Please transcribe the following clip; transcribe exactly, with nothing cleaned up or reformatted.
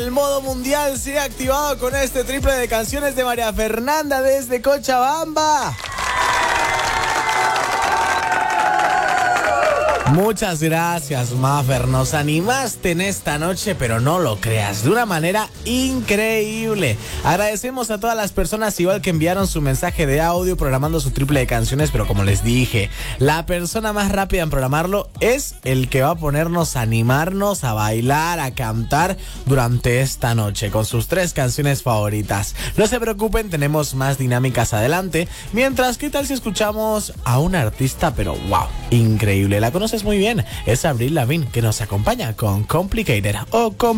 el modo mundial se ha activado con este triple de canciones de María Fernanda desde Cochabamba. Muchas gracias, Mafer. Nos animaste en esta noche, pero no lo creas, de una manera increíble. Agradecemos a todas las personas igual que enviaron su mensaje de audio programando su triple de canciones, pero como les dije, la persona más rápida en programarlo es el que va a ponernos a animarnos, a bailar, a cantar durante esta noche con sus tres canciones favoritas. No se preocupen, tenemos más dinámicas adelante. Mientras, ¿qué tal si escuchamos a una artista, pero wow, increíble? ¿La conoces muy bien? Es Avril Lavigne, que nos acompaña con Complicated o con